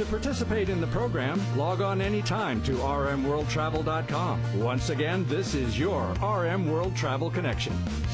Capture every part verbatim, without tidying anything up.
To participate in the program, log on anytime to r m world travel dot com. Once again, this is your R M World Travel Connection.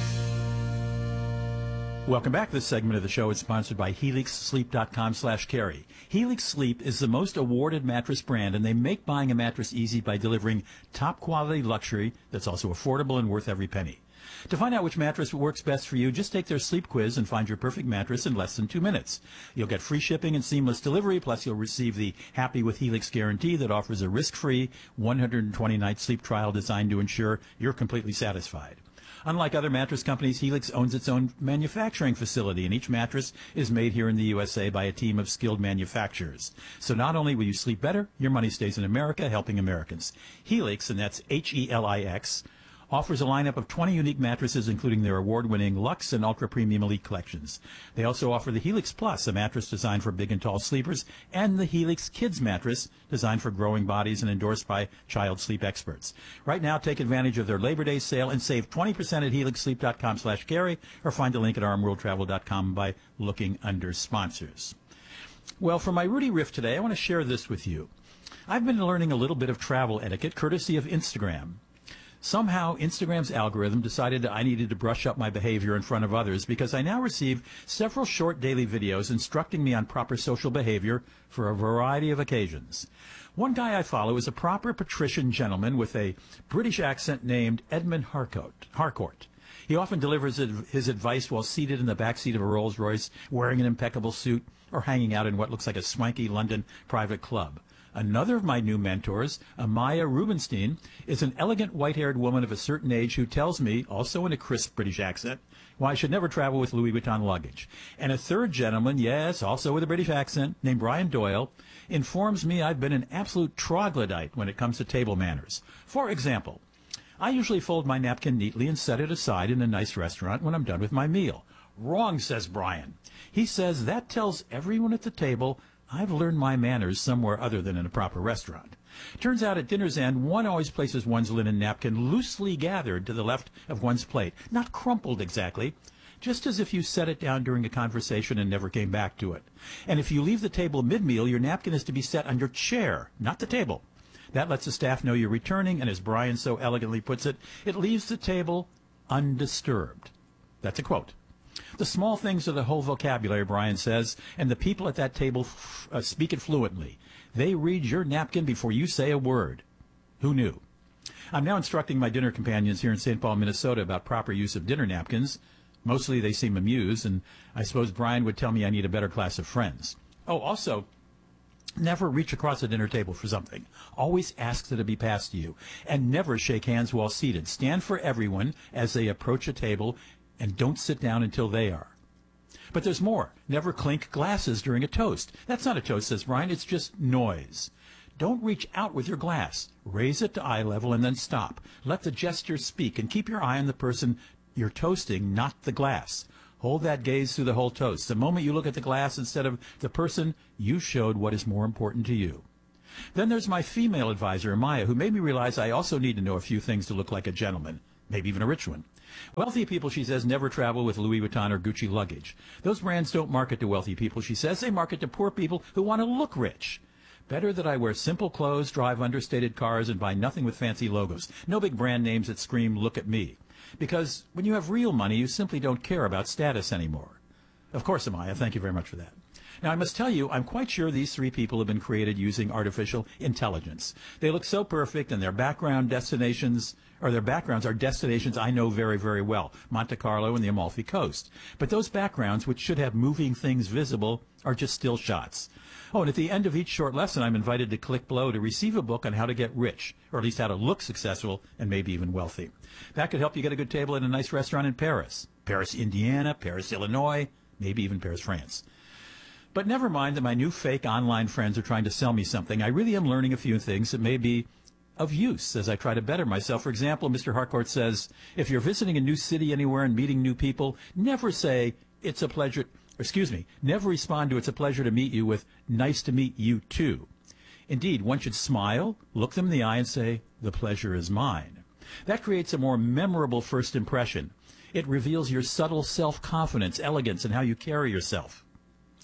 Welcome back. This segment of the show is sponsored by helix sleep dot com slash carry. Helix Sleep is the most awarded mattress brand, and they make buying a mattress easy by delivering top-quality luxury that's also affordable and worth every penny. To find out which mattress works best for you, just take their sleep quiz and find your perfect mattress in less than two minutes. You'll get free shipping and seamless delivery, plus you'll receive the Happy with Helix guarantee that offers a risk-free one hundred twenty night sleep trial designed to ensure you're completely satisfied. Unlike other mattress companies, Helix owns its own manufacturing facility, and each mattress is made here in the U S A by a team of skilled manufacturers. So not only will you sleep better, your money stays in America, helping Americans. Helix, and that's H E L I X, offers a lineup of twenty unique mattresses, including their award-winning Luxe and Ultra Premium Elite collections. They also offer the Helix Plus, a mattress designed for big and tall sleepers, and the Helix Kids mattress, designed for growing bodies and endorsed by child sleep experts. Right now, take advantage of their Labor Day sale and save twenty percent at helix sleep dot com slash carry, or find the link at r m world travel dot com by looking under sponsors. Well, for my Rudy Riff today, I want to share this with you. I've been learning a little bit of travel etiquette courtesy of Instagram. Somehow, Instagram's algorithm decided that I needed to brush up my behavior in front of others, because I now receive several short daily videos instructing me on proper social behavior for a variety of occasions. One guy I follow is a proper patrician gentleman with a British accent named Edmund Harcourt. Harcourt. He often delivers his advice while seated in the backseat of a Rolls-Royce, wearing an impeccable suit, or hanging out in what looks like a swanky London private club. Another of my new mentors, Amaya Rubenstein, is an elegant white-haired woman of a certain age who tells me, also in a crisp British accent, why I should never travel with Louis Vuitton luggage. And a third gentleman, yes, also with a British accent, named Brian Doyle, informs me I've been an absolute troglodyte when it comes to table manners. For example, I usually fold my napkin neatly and set it aside in a nice restaurant when I'm done with my meal. Wrong, says Brian. He says that tells everyone at the table I've learned my manners somewhere other than in a proper restaurant. Turns out at dinner's end, one always places one's linen napkin loosely gathered to the left of one's plate, not crumpled exactly, just as if you set it down during a conversation and never came back to it. And if you leave the table mid-meal, your napkin is to be set on your chair, not the table. That lets the staff know you're returning, and as Brian so elegantly puts it, it leaves the table undisturbed. That's a quote. The small things are the whole vocabulary, Brian says, and the people at that table f- uh, speak it fluently. They read your napkin before you say a word. Who knew? I'm now instructing my dinner companions here in Saint Paul, Minnesota, about proper use of dinner napkins. Mostly they seem amused, and I suppose Brian would tell me I need a better class of friends. Oh, also, never reach across a dinner table for something. Always ask that it be passed to you. And never shake hands while seated. Stand for everyone as they approach a table, and don't sit down until they are. But there's more. Never clink glasses during a toast. That's not a toast, says Brian. It's just noise. Don't reach out with your glass. Raise it to eye level and then stop. Let the gesture speak, and keep your eye on the person you're toasting, not the glass. Hold that gaze through the whole toast. The moment you look at the glass instead of the person, you showed what is more important to you. Then there's my female advisor, Maya, who made me realize I also need to know a few things to look like a gentleman, maybe even a rich one. Wealthy people, she says, never travel with Louis Vuitton or Gucci luggage. Those brands don't market to wealthy people, she says. They market to poor people who want to look rich. Better that I wear simple clothes, drive understated cars, and buy nothing with fancy logos. No big brand names that scream, look at me. Because when you have real money, you simply don't care about status anymore. Of course, Amaya, thank you very much for that. Now, I must tell you, I'm quite sure these three people have been created using artificial intelligence. They look so perfect, and their background destinations, or their backgrounds are destinations I know very, very well, Monte Carlo and the Amalfi Coast. But those backgrounds, which should have moving things visible, are just still shots. Oh, and at the end of each short lesson, I'm invited to click below to receive a book on how to get rich, or at least how to look successful and maybe even wealthy. That could help you get a good table at a nice restaurant in Paris, Paris, Indiana, Paris, Illinois, maybe even Paris, France. But never mind that my new fake online friends are trying to sell me something. I really am learning a few things that may be of use as I try to better myself. For example, Mister Harcourt says, if you're visiting a new city anywhere and meeting new people, never say, it's a pleasure, or excuse me, never respond to it's a pleasure to meet you with nice to meet you too. Indeed, one should smile, look them in the eye and say, the pleasure is mine. That creates a more memorable first impression. It reveals your subtle self-confidence, elegance, and how you carry yourself.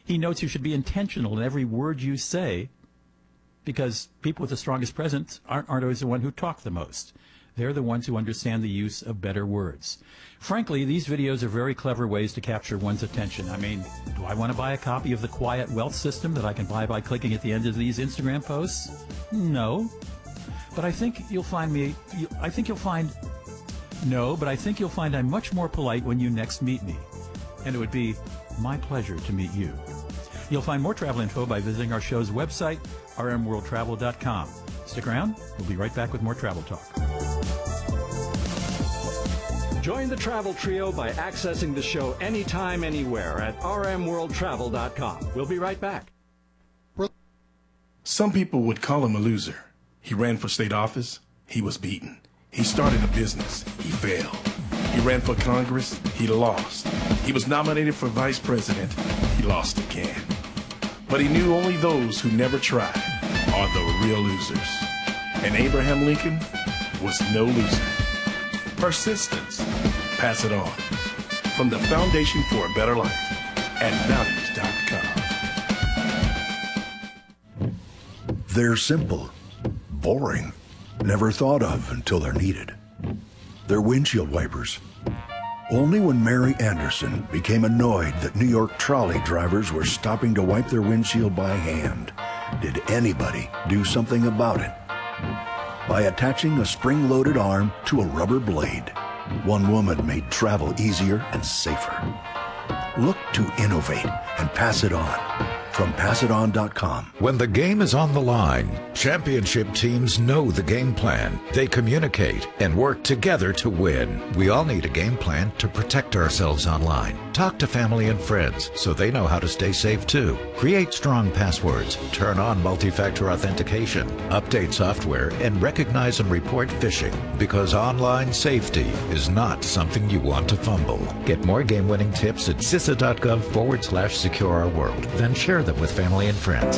He notes you should be intentional in every word you say, because people with the strongest presence aren't, aren't always the one who talk the most. They're the ones who understand the use of better words. Frankly, these videos are very clever ways to capture one's attention. I mean, do I want to buy a copy of the Quiet Wealth System that I can buy by clicking at the end of these Instagram posts? No. But I think you'll find me, you, I think you'll find, no, but I think you'll find I'm much more polite when you next meet me. And it would be my pleasure to meet you. You'll find more travel info by visiting our show's website, r m world travel dot com. Stick around. We'll be right back with more travel talk. Join the Travel Trio by accessing the show anytime, anywhere at r m world travel dot com. We'll be right back. Some people would call him a loser. He ran for state office. He was beaten. He started a business. He failed. He ran for Congress. He lost. He was nominated for vice president. He lost again. But he knew only those who never tried are the real losers. And Abraham Lincoln was no loser. Persistence. Pass it on. From the Foundation for a Better Life at values dot com. They're simple, boring, never thought of until they're needed. They're windshield wipers. Only when Mary Anderson became annoyed that New York trolley drivers were stopping to wipe their windshield by hand did anybody do something about it. By attaching a spring-loaded arm to a rubber blade, one woman made travel easier and safer. Look to innovate and pass it on. From pass it on dot com. When the game is on the line, championship teams know the game plan. They communicate and work together to win. We all need a game plan to protect ourselves online. Talk to family and friends so they know how to stay safe too. Create strong passwords, turn on multi-factor authentication, update software, and recognize and report phishing, because online safety is not something you want to fumble. Get more game-winning tips at C I S A dot gov forward slash secure our world. Then share them with family and friends.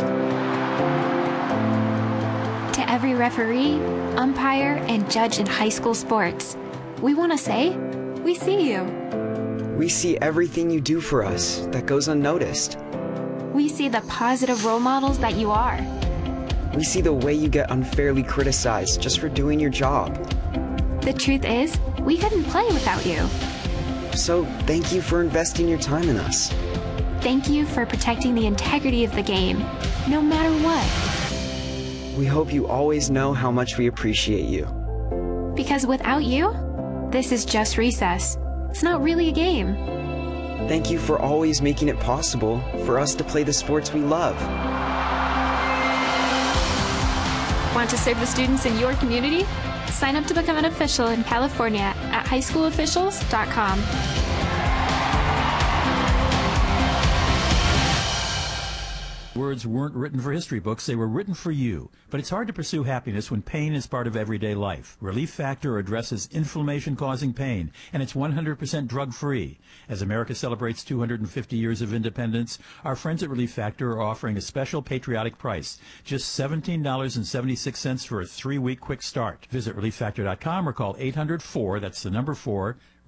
To every referee, umpire, and judge in high school sports, we want to say, we see you. We see everything you do for us that goes unnoticed. We see the positive role models that you are. We see the way you get unfairly criticized just for doing your job. The truth is, we couldn't play without you. So thank you for investing your time in us. Thank you for protecting the integrity of the game, no matter what. We hope you always know how much we appreciate you. Because without you, this is just recess. It's not really a game. Thank you for always making it possible for us to play the sports we love. Want to serve the students in your community? Sign up to become an official in California at high school officials dot com. Words weren't written for history books, they were written for you. But it's hard to pursue happiness when pain is part of everyday life. Relief Factor addresses inflammation-causing pain, and it's one hundred percent drug-free. As America celebrates two hundred fifty years of independence, our friends at Relief Factor are offering a special patriotic price, just seventeen dollars and seventy-six cents for a three-week quick start. Visit relief factor dot com or call eight hundred four, that's the number four,